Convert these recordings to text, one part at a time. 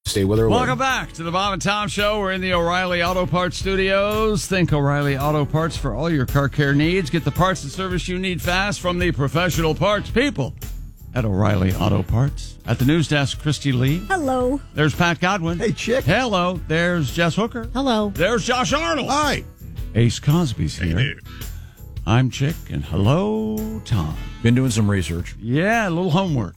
Stay with her. Welcome back to the Bob and Tom Show. We're in the O'Reilly Auto Parts studios. Think O'Reilly Auto Parts for all your car care needs. Get the parts and service you need fast from the professional parts people at O'Reilly Auto Parts. At the news desk, Christy Lee. Hello. There's Pat Godwin. Hey, chick. Hello. There's Jess Hooker. Hello. There's Josh Arnold. Hi. Ace Cosby's here. Hey, I'm Chick, and hello, Tom. Been doing some research. Yeah, a little homework.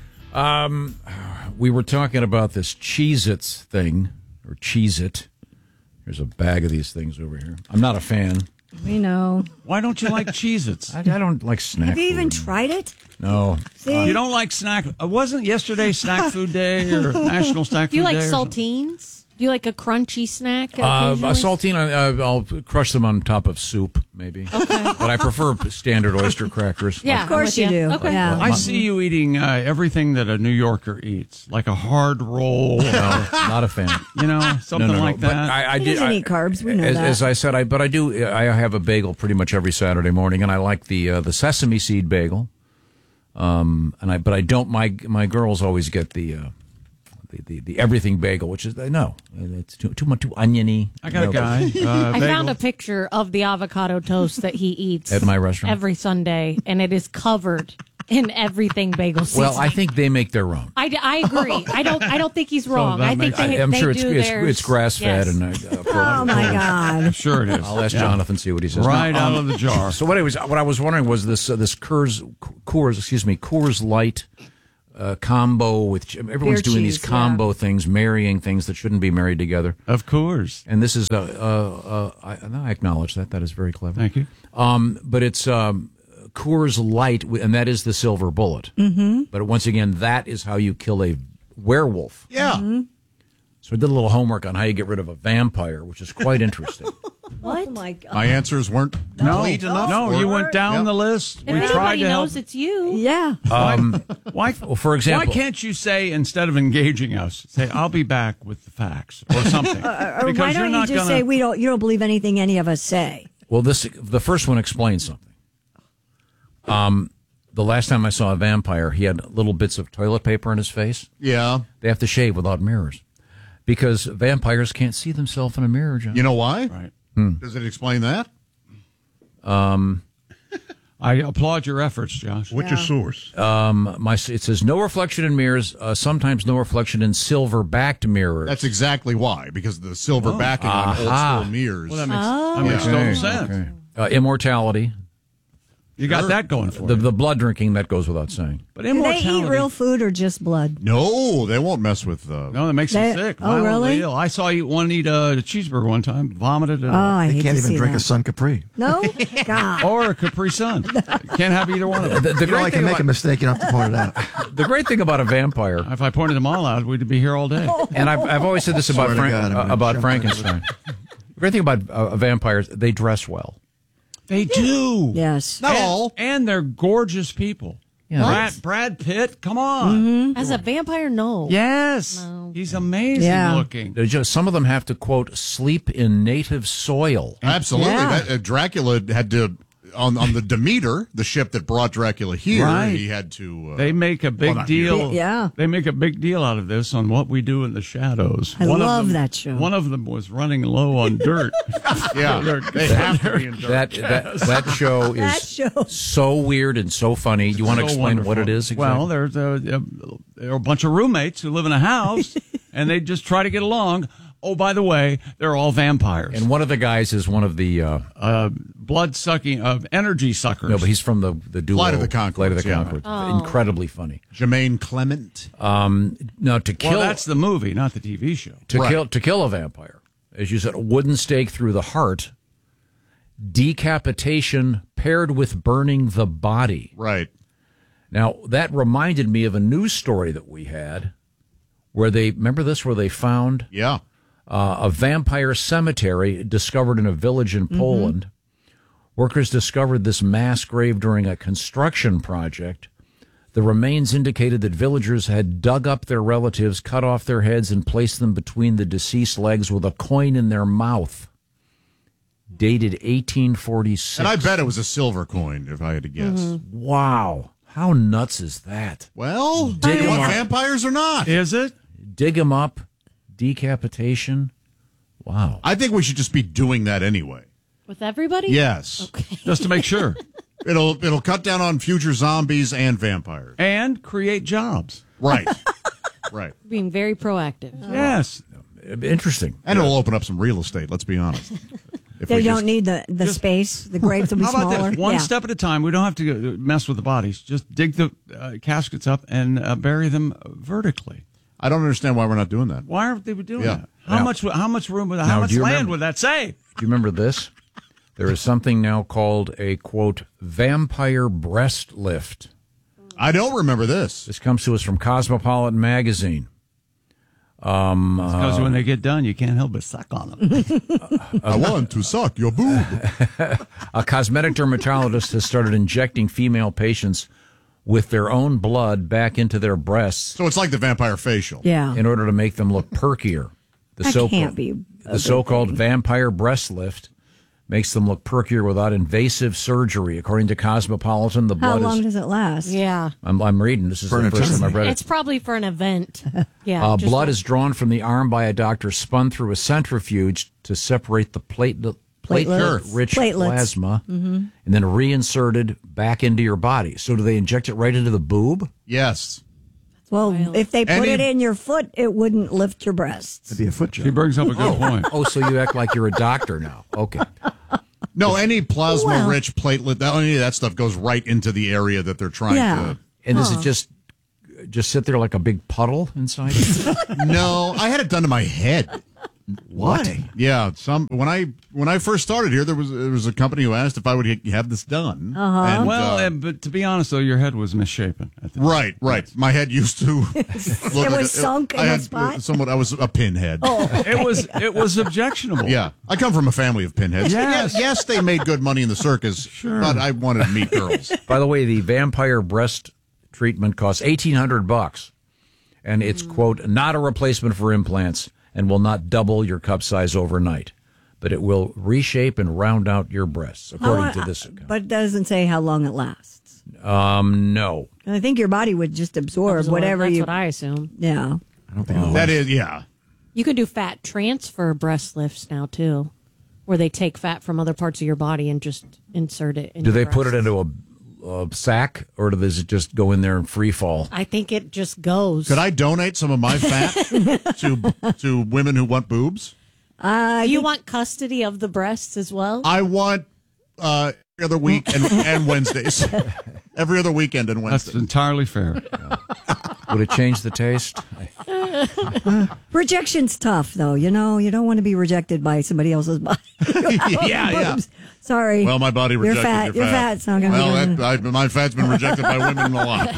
We were talking about this Cheez-Its thing, or Cheez-It. There's a bag of these things over here. I'm not a fan. We know. Why don't you like Cheez-Its? I don't like snack Have you even food. tried it? No. See? You don't like snack? Wasn't yesterday Snack Food Day or National Snack Food Day? Do you like or something? saltines? Do you like a crunchy snack? A occasionally? saltine, I'll crush them on top of soup, maybe. Okay. But I prefer standard oyster crackers. Yeah, Of course I'm with you do. Okay. Yeah. I see you eating everything that a New Yorker eats, like a hard roll, No, not a fan. something No. like But that. I He did. doesn't eat carbs. We know as, that. as I said, I have a bagel pretty much every Saturday morning, and I like the sesame seed bagel. But I don't. My girls always get the everything bagel, which is it's too much too oniony. I got a guy. I found a picture of the avocado toast that he eats At my restaurant? every Sunday, and it is covered in everything bagel seasoning. Well, I think they make their own. I agree. I don't think he's wrong. that I think makes- they I'm sure do theirs. it's grass fed Yes. and. Oh, my God. Sure it is. I'll ask Jonathan, see what he says. Right Now, out of the jar. So what I was wondering was this Coors Light combo with everyone's Beer doing these cheese, combo things, marrying things that shouldn't be married together. Of course. And this is I acknowledge that is very clever. Thank you. But it's Coors Light, and that is the silver bullet. Mm-hmm. But once again, that is how you kill a werewolf. Yeah. Mm-hmm. So I did a little homework on how you get rid of a vampire, which is quite interesting. What? Oh, my God. My answers weren't complete enough. No, you went down Yep. the list. If We tried anybody to help. knows it's you. Yeah. Why, Well, for example, why can't you say, instead of engaging us, say, I'll be back with the facts or something? Or why don't you just say you don't believe anything any of us say? Well, the first one explains something. The last time I saw a vampire, he had little bits of toilet paper in his face. Yeah. They have to shave without mirrors because vampires can't see themselves in a mirror, John. You know why? Right. Does it explain that? I applaud your efforts, Josh. What's your source? It says no reflection in mirrors, sometimes no reflection in silver-backed mirrors. That's exactly why, because the silver backing on old school mirrors. Well, that makes total sense. Immortality. You got that going for The you. blood drinking, that goes without saying. But Do they immortality. eat real food or just blood? No, they won't mess with. No, that makes They- them sick. oh, Violently really? ill. I saw one eat a cheeseburger one time, vomited, Oh, I They hate can't to even see drink that. a Sun Capri. No? God. or a Capri Sun. Can't have either one of them. The You know, great I thing can make a mistake. You don't have to point it out. the great thing about a vampire, If I pointed them all out, we'd be here all day. and I've always said this about Swear to God, I'm gonna about jump Frankenstein. The great thing about vampires, they dress well. They do. Yes. Not all. And they're gorgeous people. Yeah. Brad Pitt, come on. As a vampire, no. Yes. He's amazing Yeah. looking. Some of them have to, quote, sleep in native soil. Absolutely. Yeah. Dracula had to, on the Demeter, the ship that brought Dracula here, Right. he had to. They make a big not deal. Yeah. They make a big deal out of this on What We Do in the Shadows. I One of love them- that show. One of them was running low on dirt. Yeah, they have to be in dirt. That show is That show. so weird and so funny. You want to So explain what it wonderful. is exactly? Well, there are a bunch of roommates who live in a house, and they just try to get along. Oh, by the way, they're all vampires. and one of the guys is one of the blood-sucking, energy suckers. no, but he's from the duo Flight of the Conchords, Flight of the yeah. Conchords. Incredibly funny. Jermaine Clement. Now to kill Well, that's the movie, not the TV show. to kill a vampire, as you said, a wooden stake through the heart, decapitation paired with burning the body. Right. Now, that reminded me of a news story that we had where they found Yeah. a vampire cemetery discovered in a village in Poland. Workers discovered this mass grave during a construction project. The remains indicated that villagers had dug up their relatives, cut off their heads, and placed them between the deceased legs with a coin in their mouth. Dated 1846. And I bet it was a silver coin, if I had to guess. Wow. How nuts is that? Well, Dig do you 'em want up. vampires or not? Is it? Dig them up, decapitation. Wow. I think we should just be doing that anyway. With everybody? Yes. Okay. Just to make sure. It'll cut down on future zombies and vampires. And create jobs. Right. Right. Being very proactive. Yes. Interesting. And it'll open up some real estate, let's be honest. If They we don't just- need the space. The graves will be How about smaller. this? One Yeah. step at a time. We don't have to mess with the bodies. Just dig the caskets up and bury them vertically. I don't understand why we're not doing that. Why aren't they doing Yeah. that? How much room would Now, much do you land remember- would that save? Do you remember this? There is something now called a, quote, vampire breast lift. I don't remember this. This comes to us from Cosmopolitan Magazine. Because when they get done, you can't help but suck on them. I want to suck your boob. A cosmetic dermatologist has started injecting female patients with their own blood back into their breasts So it's like the vampire facial. Yeah. in order to make them look perkier. That can't be a The so-called vampire breast lift makes them look perkier without invasive surgery. According to Cosmopolitan, the How blood long is... does it last? Yeah. I'm reading. This is For the an first time I've eternity. read it. It's probably for an event. Yeah. just Blood like- is drawn from the arm by a doctor, spun through a centrifuge to separate the platelet-rich Platelets. plasma, and then reinserted back into your body. So do they inject it right into the boob? Yes. Well, if they put Any- it in your foot, it wouldn't lift your breasts. It'd be a foot He job. brings up a good point. Oh, so you act like you're a doctor now. Okay. No, any plasma-rich Well- platelet, any of that stuff goes right into the area that they're trying Yeah. And does it just sit there like a big puddle inside it? to... No, I had it done to my head. Why? Yeah, when I first started here, there was a company who asked if I would have this done. And, Well, but to be honest, though, your head was misshapen. At the right. My head used to look It like was sunk in I a had spot? Somewhat. I was a pinhead. It was objectionable. Yeah, I come from a family of pinheads. Yes. Yes, they made good money in the circus, but I wanted to meet girls. By the way, the vampire breast treatment costs $1,800, and it's, quote, not a replacement for implants and will not double your cup size overnight, but it will reshape and round out your breasts, according to this account. But it doesn't say how long it lasts. No. And I think your body would just absorb whatever That's you. what I assume. Yeah. I don't think That is, yeah. You can do fat transfer breast lifts now, too, where they take fat from other parts of your body and just insert it in Do your they put it breasts. into a sack, or does it just go in there and free fall? I think it just goes. Could I donate some of my fat to women who want boobs? Do you want custody of the breasts as well? I want every other week and Wednesdays. Every other weekend and That's Wednesday. entirely fair. Would it change the taste? Rejection's tough, though. You know, you don't want to be rejected by somebody else's body. Yeah. Sorry. Well, my body rejected You're fat. your You're fat. It's not gonna be my fat's been rejected by women a lot.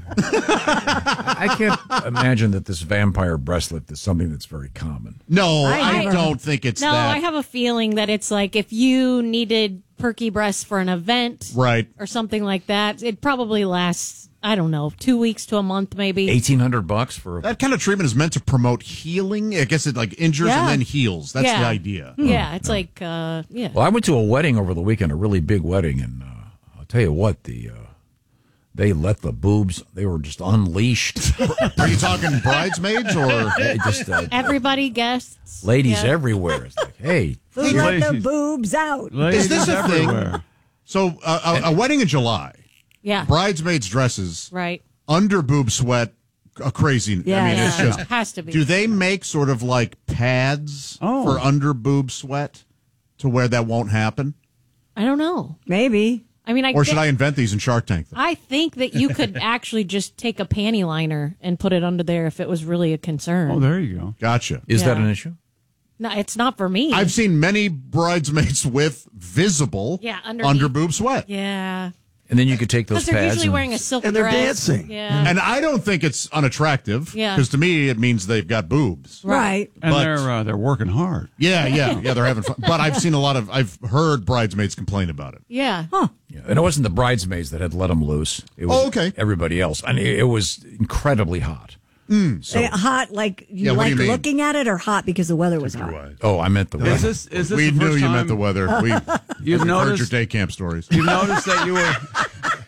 I can't imagine that this vampire breast lift is something that's very common. No, I never- don't think it's No, that. I have a feeling that it's like if you needed perky breasts for an event Right. or something like that, it probably lasts, I don't know, 2 weeks to a month maybe. $1,800 for a That kind of treatment is meant to promote healing. I guess it like injures and Yeah. then heals. That's Yeah. the idea. Yeah, it's like, yeah. Well, I went to a wedding over the weekend, a really big wedding, and I'll tell you what, they let the boobs, they were just unleashed. Are you talking bridesmaids or? They just, Everybody guests. ladies Yeah. everywhere. It's like, hey, Who let the ladies. boobs out? Ladies this a thing? everywhere. So a wedding in July, Yeah. bridesmaids dresses, Right. under boob sweat, a crazy. Yeah, I mean, yeah. it's just. Has to be. Do they make sort of like pads for under boob sweat to where that won't happen? I don't know. Maybe. I mean, Or should I invent these in Shark Tank? I think that you could actually just take a panty liner and put it under there if it was really a concern. Oh, there you go. Gotcha. is that Yeah. an issue? No, it's not for me. I've seen many bridesmaids with visible Yeah, underneath. under boob sweat. yeah. And then you could take those Because they're pads usually and wearing a silk And they're dress. dancing. Yeah. And I don't think it's unattractive. Yeah. Because to me, it means they've got boobs. Right. And But- they're working hard. Yeah, they're having fun. But I've heard bridesmaids complain about it. Yeah. Yeah, and it wasn't the bridesmaids that had let them loose. It was okay. everybody else. I mean, it was incredibly hot. So, Hot, like you Yeah, what do like you mean? looking at it, or hot because the weather was hot? oh, I meant the Is this We the knew first you time meant the weather. We You've heard your noticed day camp stories. You've noticed that you were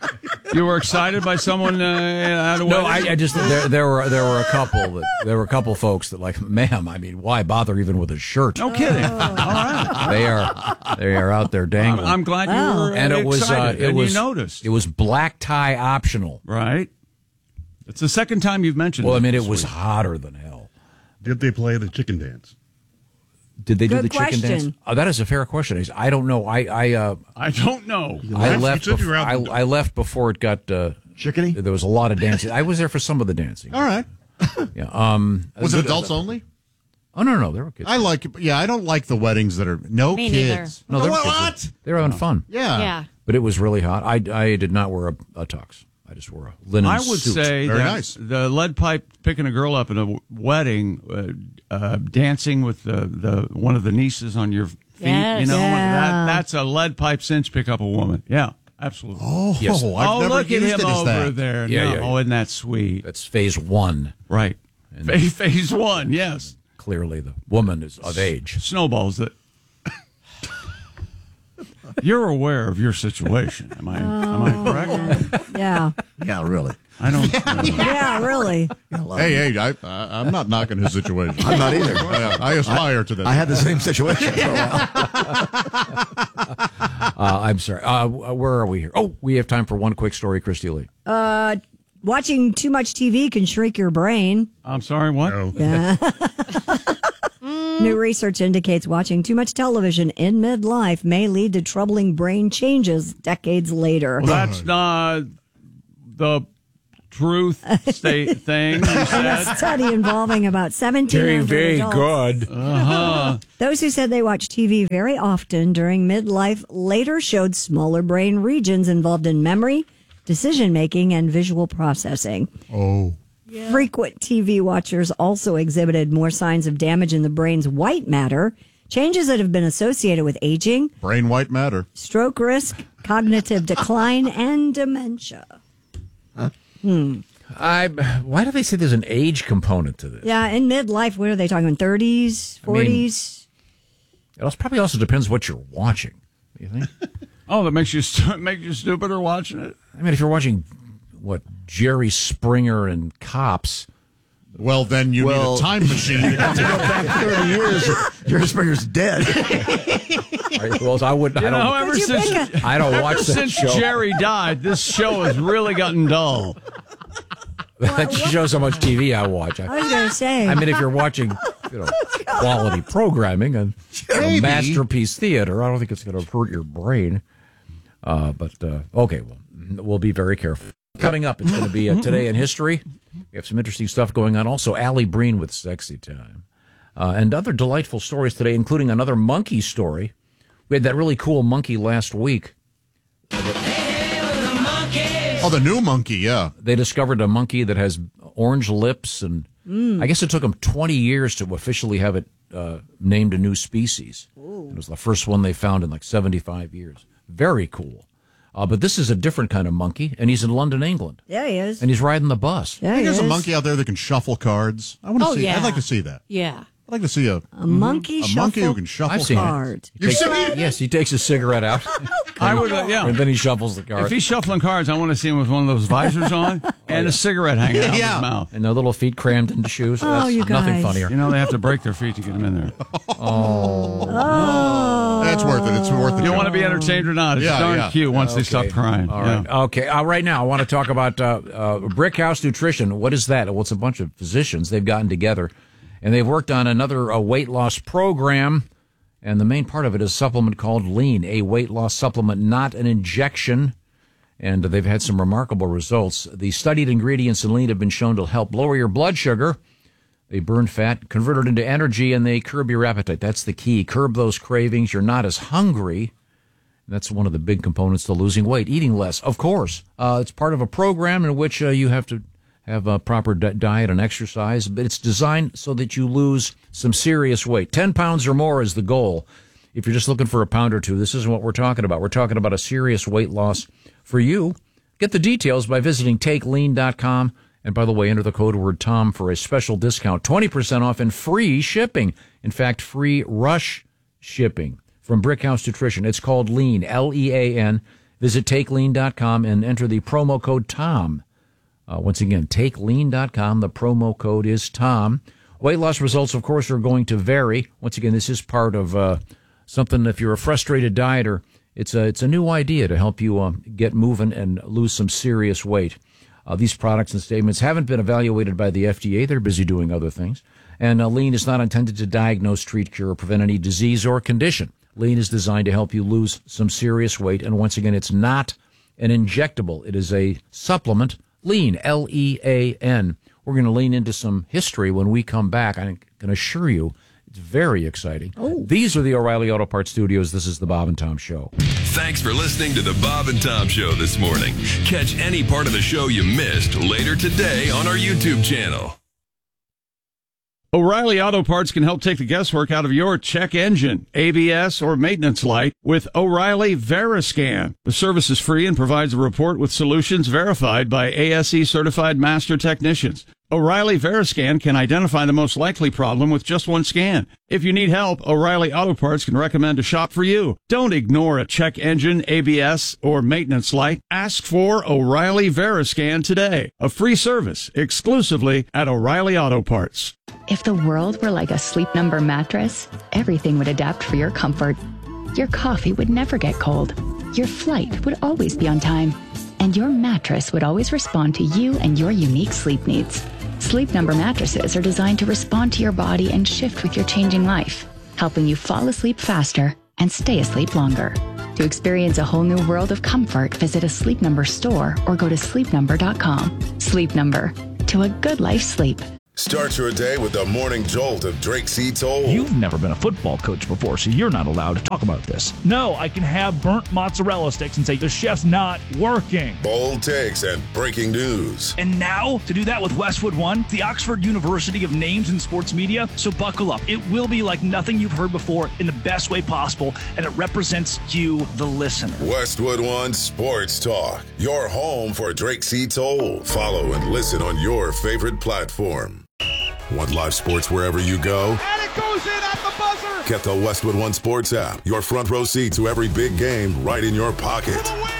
You were excited by someone at a No, wedding? I just there were a couple folks that like, ma'am, I mean, why bother even with a shirt? No kidding. All right. They are out there dangling. I'm glad you were and it was excited you noticed. It was black tie optional. Right. It's the second time you've mentioned it. Well, I mean, it this was week. hotter than hell. Did they play the chicken dance? Did they do Good the chicken dance? question. That is a fair question. I don't know. I don't know. left. You said you were out I left before it got Chickeny? There was a lot of dancing. I was there for some of the dancing. All right. Yeah. Was it adults only? Oh no, there were kids. I don't like the weddings that are no Me kids. No, there were what? kids. They were having fun. Yeah. Yeah. But it was really hot. I did not wear a tux. I just wore a linen I would suit. say Very that nice. the lead pipe picking a girl up in a wedding, dancing with the one of the nieces on your feet. Yes. You know, Yeah. that's a lead pipe cinch pick up a woman. Yeah, absolutely. Oh, Yes. I've never look at used him it as over that. there. Yeah, No, yeah. Oh, isn't that sweet? That's phase one. Right. Phase one, yes. Clearly, the woman is of age. Snowballs that. You're aware of your situation. Am I correct? Yeah. Yeah, really. I don't. Yeah, really. Hey, I'm not knocking his situation. I'm not either. I aspire to that. I had the same situation for a while. I'm sorry. Where are we here? Oh, we have time for one quick story, Christy Lee. Watching too much TV can shrink your brain. I'm sorry. What? New research indicates watching too much television in midlife may lead to troubling brain changes decades later. Well, that's not the truth state thing. You A said. study involving about 1,700 adults. good. Those who said they watch TV very often during midlife later showed smaller brain regions involved in memory, decision making, and visual processing. Oh. Frequent TV watchers also exhibited more signs of damage in the brain's white matter, changes that have been associated with aging, Brain white matter. stroke risk, cognitive decline, and dementia. Why do they say there's an age component to this? Yeah, in midlife, what are they talking about? 30s, 40s? It probably also depends what you're watching. You think? Oh, that makes you make you stupider watching it. I mean, if you're watching Jerry Springer and Cops. Well, then you need a time machine. To go back 30 years, Jerry Springer's dead. Right, well, I would. You know, ever Could you since pick I don't watch that since show. Jerry died, this show has really gotten dull. That shows how much TV I watch. I was going to say. I mean, if you're watching, quality programming and masterpiece theater, I don't think it's going to hurt your brain. Okay, well, we'll be very careful. Coming up, it's going to be Today in History. We have some interesting stuff going on. Also, Allie Breen with Sexy Time. And other delightful stories today, including another monkey story. We had that really cool monkey last week. Oh, the new monkey, yeah. They discovered a monkey that has orange lips, and I guess it took them 20 years to officially have it named a new species. It was the first one they found in like 75 years. Very cool. But this is a different kind of monkey, and he's in London, England. Yeah, he is. And he's riding the bus. Yeah, I think he there's is. a monkey out there that can shuffle cards. I want to Oh, see. yeah. I'd like to see that. Yeah. I'd like to see a monkey monkey who shuffle can shuffle I've seen it. cards. He takes- yes, he takes a cigarette out, I would, yeah. and then he shuffles the If card. he's shuffling cards, I want to see him with one of those visors on and a cigarette hanging out of Yeah. his mouth. And their little feet crammed into shoes. Oh, That's you nothing guys. funnier. You know, they have to break their feet to get him in there. That's worth it. It's worth it. You want to be entertained or not? It's Yeah, darn yeah. cute once they stop crying. All right. Yeah. Okay. Right now, I want to talk about Brick House Nutrition. What is that? Well, it's a bunch of physicians. They've gotten together, and they've worked on another weight loss program. And the main part of it is a supplement called Lean, a weight loss supplement, not an injection. And they've had some remarkable results. The studied ingredients in Lean have been shown to help lower your blood sugar. They burn fat, convert it into energy, and they curb your appetite. That's the key. Curb those cravings. You're not as hungry. That's one of the big components to losing weight. Eating less, of course. It's part of a program in which you have to have a proper diet and exercise, but it's designed so that you lose some serious weight. 10 pounds or more is the goal. If you're just looking for a pound or two, this isn't what we're talking about. We're talking about a serious weight loss for you. Get the details by visiting TakeLean.com. And by the way, enter the code word Tom for a special discount, 20% off and free shipping. In fact, free rush shipping from Brick House Nutrition. It's called Lean, Lean. Visit TakeLean.com and enter the promo code TOM. Once again, TakeLean.com. The promo code is TOM. Weight loss results, of course, are going to vary. Once again, this is part of something, if you're a frustrated dieter, it's a new idea to help you get moving and lose some serious weight. These products and statements haven't been evaluated by the FDA. They're busy doing other things. And Lean is not intended to diagnose, treat, cure, or prevent any disease or condition. Lean is designed to help you lose some serious weight. And once again, it's not an injectable. It is a supplement. Lean, L-E-A-N. We're going to lean into some history when we come back. I can assure you it's very exciting. These are the O'Reilly Auto Parts Studios. This is the Bob and Tom Show. Thanks for listening to the Bob and Tom Show this morning. Catch any part of the show you missed later today on our YouTube channel. O'Reilly Auto Parts can help take the guesswork out of your check engine, ABS, or maintenance light with O'Reilly Veriscan. The service is free and provides a report with solutions verified by ASE certified master technicians. O'Reilly Veriscan can identify the most likely problem with just one scan. If you need help, O'Reilly Auto Parts can recommend a shop for you. Don't ignore a check engine, ABS, or maintenance light. Ask for O'Reilly Veriscan today. A free service exclusively at O'Reilly Auto Parts. If the world were like a Sleep Number mattress, everything would adapt for your comfort. Your coffee would never get cold. Your flight would always be on time. And your mattress would always respond to you and your unique sleep needs. Sleep Number mattresses are designed to respond to your body and shift with your changing life, helping you fall asleep faster and stay asleep longer. To experience a whole new world of comfort, visit a Sleep Number store or go to sleepnumber.com. Sleep Number. To a good life sleep. Start your day with the morning jolt of Drake C. Toll. You've never been a football coach before, so you're not allowed to talk about this. No, I can have burnt mozzarella sticks and say the chef's not working. Bold takes and breaking news. And now, to do that with Westwood One, the Oxford University of Names in Sports Media. So buckle up. It will be like nothing you've heard before in the best way possible, and it represents you, the listener. Westwood One Sports Talk. Your home for Drake C. Toll. Follow and listen on your favorite platform. Want live sports wherever you go? And it goes in at the buzzer! Get the Westwood One Sports app. Your front row seat to every big game right in your pocket. For the win!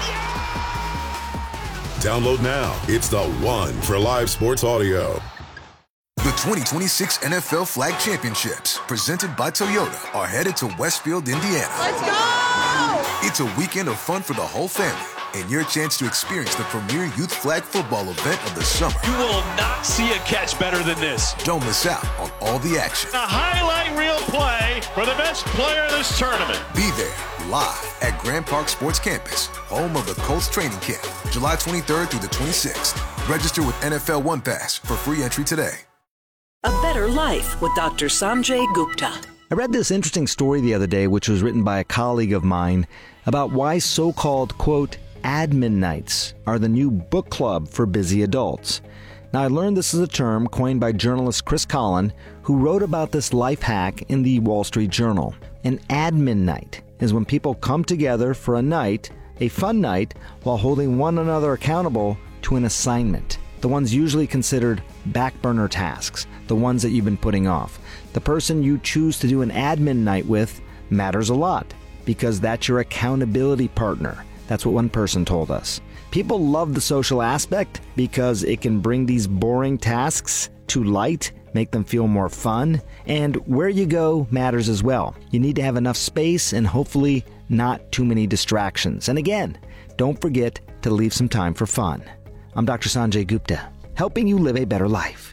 Yeah! Download now. It's the one for live sports audio. The 2026 NFL Flag Championships, presented by Toyota, are headed to Westfield, Indiana. Let's go! It's a weekend of fun for the whole family, and your chance to experience the premier youth flag football event of the summer. You will not see a catch better than this. Don't miss out on all the action. A highlight reel play for the best player of this tournament. Be there live at Grand Park Sports Campus, home of the Colts training camp, July 23rd through the 26th. Register with NFL One Pass for free entry today. A Better Life with Dr. Sanjay Gupta. I read this interesting story the other day, which was written by a colleague of mine, about why so-called, quote, admin nights are the new book club for busy adults. Now, I learned this is a term coined by journalist Chris Collin, who wrote about this life hack in the Wall Street Journal. An admin night is when people come together for a night, a fun night, while holding one another accountable to an assignment. The ones usually considered back burner tasks, the ones that you've been putting off. The person you choose to do an admin night with matters a lot, because that's your accountability partner. That's what one person told us. People love the social aspect because it can bring these boring tasks to light, make them feel more fun, and where you go matters as well. You need to have enough space and hopefully not too many distractions. And again, don't forget to leave some time for fun. I'm Dr. Sanjay Gupta, helping you live a better life.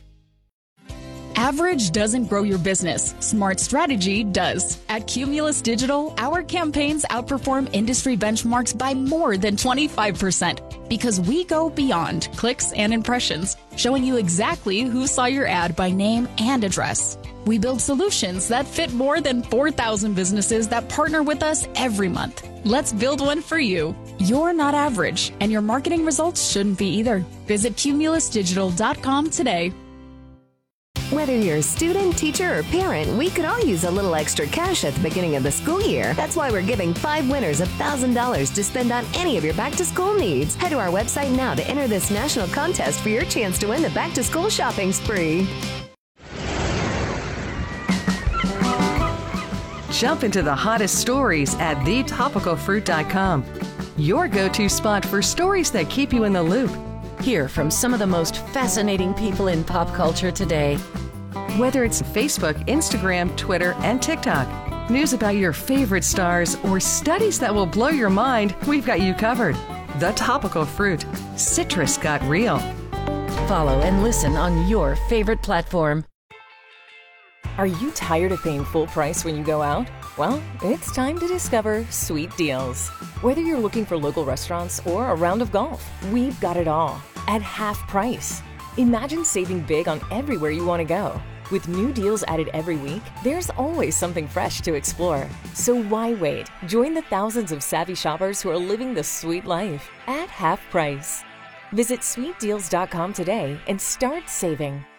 Average doesn't grow your business. Smart strategy does. At Cumulus Digital, our campaigns outperform industry benchmarks by more than 25% because we go beyond clicks and impressions, showing you exactly who saw your ad by name and address. We build solutions that fit more than 4,000 businesses that partner with us every month. Let's build one for you. You're not average, and your marketing results shouldn't be either. Visit cumulusdigital.com today. Whether you're a student, teacher, or parent, we could all use a little extra cash at the beginning of the school year. That's why we're giving 5 winners $1,000 to spend on any of your back-to-school needs. Head to our website now to enter this national contest for your chance to win the back-to-school shopping spree. Jump into the hottest stories at thetopicalfruit.com. your go-to spot for stories that keep you in the loop. Hear from some of the most fascinating people in pop culture today. Whether it's Facebook, Instagram, Twitter, and TikTok, news about your favorite stars, or studies that will blow your mind, we've got you covered. The Topical Fruit. Citrus got real. Follow and listen on your favorite platform. Are you tired of paying full price when you go out? Well, it's time to discover Sweet Deals. Whether you're looking for local restaurants or a round of golf, we've got it all at half price. Imagine saving big on everywhere you want to go. With new deals added every week, there's always something fresh to explore. So why wait? Join the thousands of savvy shoppers who are living the sweet life at half price. Visit sweetdeals.com today and start saving.